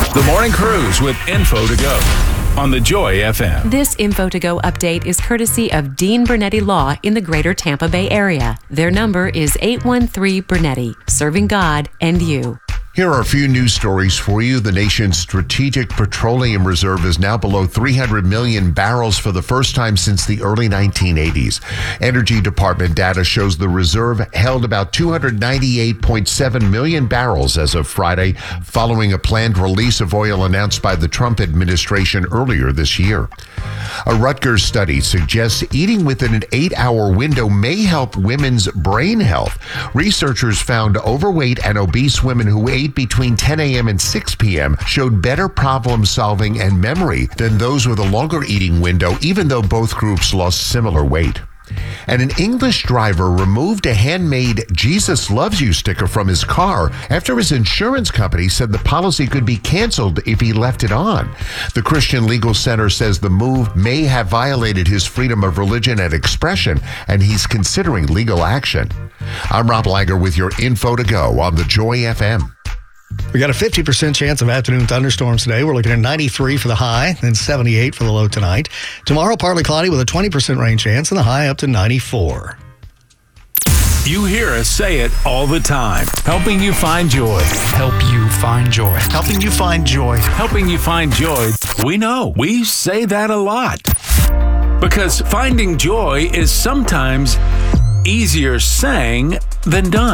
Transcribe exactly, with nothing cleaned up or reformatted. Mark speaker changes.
Speaker 1: The Morning Cruise with Info to Go on the Joy F M.
Speaker 2: This Info to Go update is courtesy of Dean Bernetti Law in the greater Tampa Bay area. Their number is eight one three Bernetti, serving God and you.
Speaker 3: Here are a few news stories for you. The nation's strategic petroleum reserve is now below three hundred million barrels for the first time since the early nineteen eighties. Energy Department data shows the reserve held about two hundred ninety-eight point seven million barrels as of Friday, following a planned release of oil announced by the Trump administration earlier this year. A Rutgers study suggests eating within an eight-hour window may help women's brain health. Researchers found overweight and obese women who ate between ten a.m. and six p.m. showed better problem solving and memory than those with a longer eating window, even though both groups lost similar weight. And an English driver removed a handmade Jesus Loves You sticker from his car after his insurance company said the policy could be canceled if he left it on. The Christian Legal Center says the move may have violated his freedom of religion and expression, and he's considering legal action. I'm Rob Langer with your Info to Go on the Joy F M.
Speaker 4: We got a fifty percent chance of afternoon thunderstorms today. We're looking at ninety-three for the high and seventy-eight for the low tonight. Tomorrow, partly cloudy with a twenty percent rain chance and the high up to ninety-four.
Speaker 1: You hear us say it all the time. Helping you find joy.
Speaker 5: Help you find joy.
Speaker 4: Helping you find joy.
Speaker 1: Helping you find joy. We know. We say that a lot. Because finding joy is sometimes easier saying than done.